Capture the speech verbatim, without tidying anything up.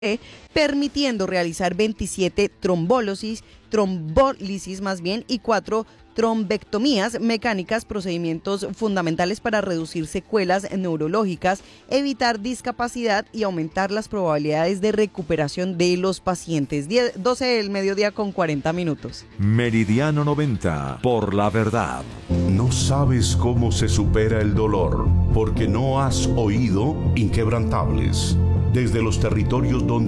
permitiendo realizar veintisiete trombólisis, trombólisis más bien, y cuatro trombectomías mecánicas, procedimientos fundamentales para reducir secuelas neurológicas, evitar discapacidad y aumentar las probabilidades de recuperación de los pacientes. doce del mediodía con cuarenta minutos. Meridiano noventa, por la verdad. No sabes cómo se supera el dolor, porque no has oído Inquebrantables. Desde los territorios donde